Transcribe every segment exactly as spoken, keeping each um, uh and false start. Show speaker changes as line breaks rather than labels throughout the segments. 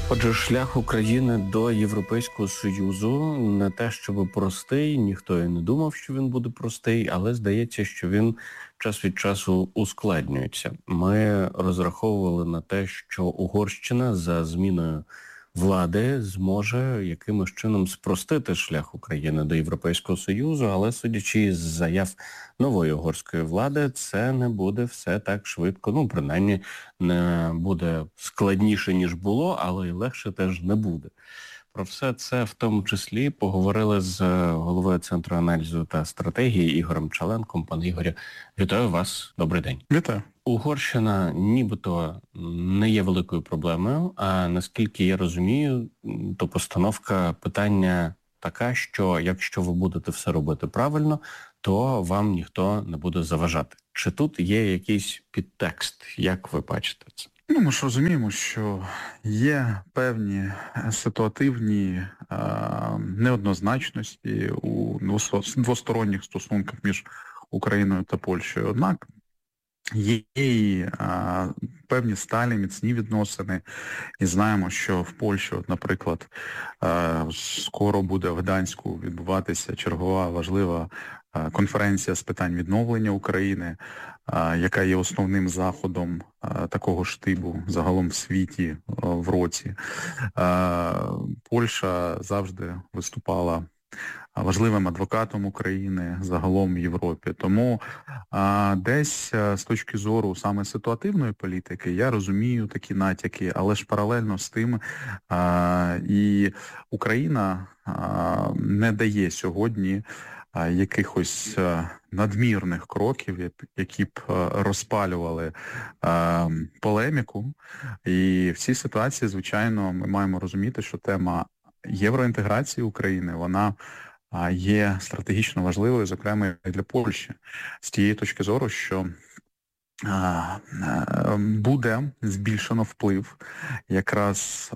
Отже, шлях України до Європейського Союзу не те, щоб простий, ніхто і не думав, що він буде простий, але здається, що він час від часу ускладнюється. Ми розраховували на те, що Угорщина за зміною влади зможе якимось чином спростити шлях України до Європейського Союзу, але судячи з заяв нової угорської влади, це не буде все так швидко. Ну, принаймні, не буде складніше, ніж було, але й легше теж не буде. Про все це в тому числі поговорили з головою Центру аналізу та стратегії Ігорем Чаленком. Пане Ігорі, вітаю вас. Добрий день.
Вітаю.
Угорщина нібито не є великою проблемою, а наскільки я розумію, то постановка питання така, що якщо ви будете все робити правильно, то вам ніхто не буде заважати. Чи тут є якийсь підтекст, як ви бачите це?
Ну, ми ж розуміємо, що є певні ситуативні е, неоднозначності у двосторонніх стосунках між Україною та Польщею. Однак є і е, певні сталі, міцні відносини. І знаємо, що в Польщі, от, наприклад, е, скоро буде в Гданську відбуватися чергова важлива е, конференція з питань відновлення України, е, яка є основним заходом е, такого штибу загалом в світі е, в році. Е, Польща завжди виступала важливим адвокатом України загалом в Європі. Тому а, десь а, з точки зору саме ситуативної політики я розумію такі натяки, але ж паралельно з тим а, і Україна а, не дає сьогодні а, якихось а, надмірних кроків, які б а, розпалювали а, полеміку. І в цій ситуації, звичайно, ми маємо розуміти, що тема євроінтеграції України, вона є стратегічно важливою, зокрема, і для Польщі. З тієї точки зору, що буде збільшено вплив якраз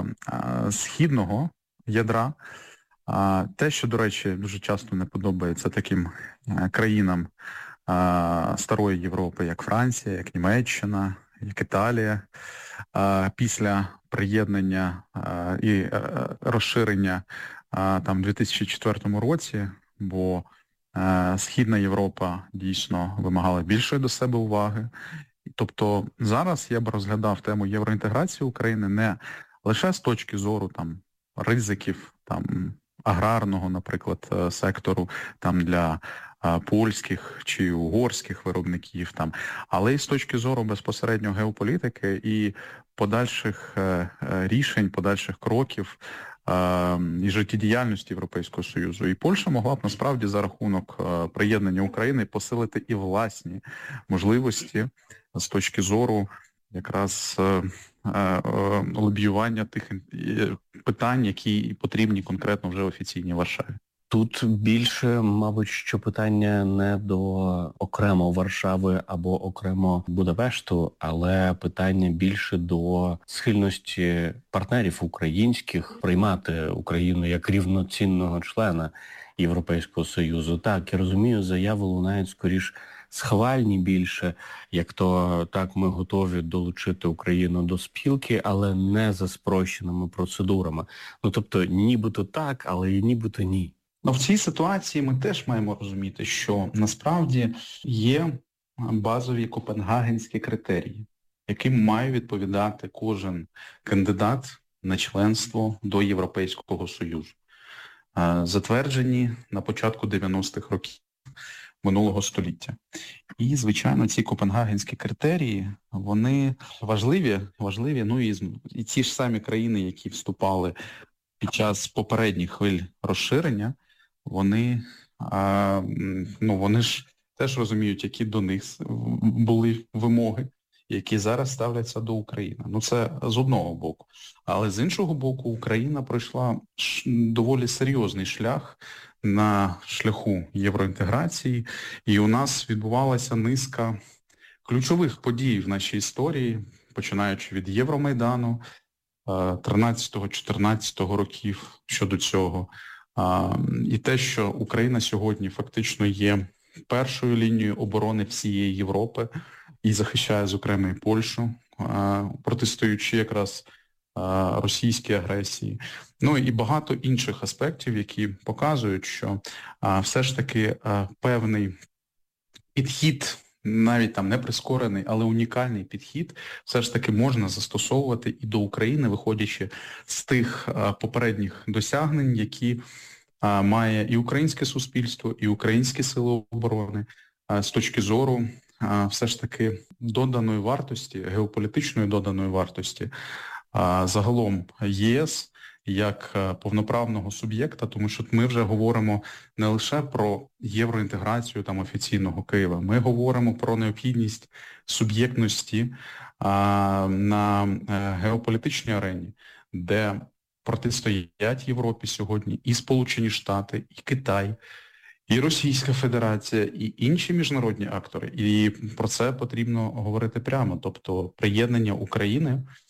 східного ядра. Те, що, до речі, дуже часто не подобається таким країнам старої Європи, як Франція, як Німеччина, як Італія, після приєднання і розширення там в дві тисячі четвертому році, бо Східна Європа дійсно вимагала більшої до себе уваги. Тобто зараз я б розглядав тему євроінтеграції України не лише з точки зору там ризиків там аграрного, наприклад, сектору там для польських чи угорських виробників, там, але і з точки зору безпосередньо геополітики і подальших рішень, подальших кроків і життєдіяльності Європейського Союзу. І Польща могла б насправді за рахунок приєднання України посилити і власні можливості з точки зору якраз лобіювання тих питань, які потрібні конкретно вже офіційній Варшаві.
Тут більше, мабуть, що питання не до окремо Варшави або окремо Будапешту, але питання більше до схильності партнерів українських приймати Україну як рівноцінного члена Європейського Союзу. Так, я розумію, заяви лунають скоріш схвальні більше, як то так ми готові долучити Україну до спілки, але не за спрощеними процедурами. Ну, тобто, нібито так, але і нібито ні.
Ну, в цій ситуації ми теж маємо розуміти, що насправді є базові копенгагенські критерії, яким має відповідати кожен кандидат на членство до Європейського Союзу, затверджені на початку дев'яностих років минулого століття. І, звичайно, ці копенгагенські критерії, вони важливі, важливі, ну і, і ті ж самі країни, які вступали під час попередніх хвиль розширення, вони, а, ну, вони ж теж розуміють, які до них були вимоги, які зараз ставляться до України. Ну, це з одного боку. Але з іншого боку, Україна пройшла доволі серйозний шлях на шляху євроінтеграції, і у нас відбувалася низка ключових подій в нашій історії, починаючи від Євромайдану, тринадцятого-чотирнадцятого років щодо цього. І те, що Україна сьогодні фактично є першою лінією оборони всієї Європи і захищає, зокрема, і Польщу, протистоючи якраз російській агресії. Ну і багато інших аспектів, які показують, що все ж таки певний підхід, навіть там не прискорений, але унікальний підхід, все ж таки можна застосовувати і до України, виходячи з тих попередніх досягнень, які має і українське суспільство, і українські сили оборони з точки зору все ж таки доданої вартості, геополітичної доданої вартості загалом ЄС як повноправного суб'єкта, тому що ми вже говоримо не лише про євроінтеграцію там офіційного Києва, ми говоримо про необхідність суб'єктності а, на геополітичній арені, де протистоять Європі сьогодні і Сполучені Штати, і Китай, і Російська Федерація, і інші міжнародні актори. І про це потрібно говорити прямо. Тобто приєднання України